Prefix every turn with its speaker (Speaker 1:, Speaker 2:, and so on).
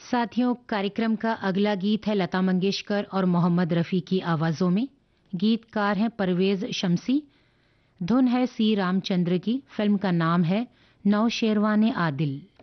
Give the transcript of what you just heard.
Speaker 1: साथियों, कार्यक्रम का अगला गीत है लता मंगेशकर और मोहम्मद रफ़ी की आवाज़ों में। गीतकार हैं परवेज़ शम्सी। धुन है सी रामचंद्र की। फिल्म का नाम है नौशेरवाने आदिल।